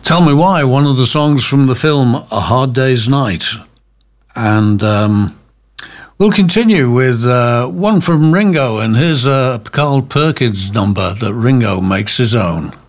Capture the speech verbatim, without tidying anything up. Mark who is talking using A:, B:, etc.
A: Tell Me Why, one of the songs from the film A Hard Day's Night. And um, we'll continue with uh, one from Ringo, and here's a Carl Perkins number that Ringo makes his own.